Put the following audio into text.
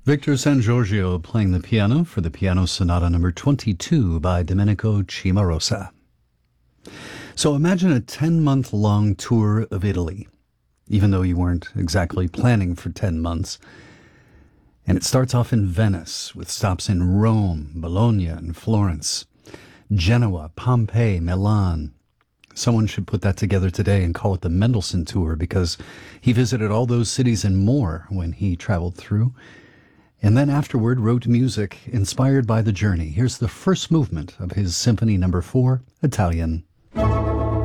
Victor San Giorgio playing the piano for the Piano Sonata number 22 by Domenico Cimarosa. So imagine a 10-month-long tour of Italy, even though you weren't exactly planning for 10 months. And it starts off in Venice, with stops in Rome, Bologna, and Florence, Genoa, Pompeii, Milan. Someone should put that together today and call it the Mendelssohn Tour, because he visited all those cities and more when he traveled through. And then afterward wrote music inspired by the journey. Here's the first movement of his Symphony No. 4, Italian.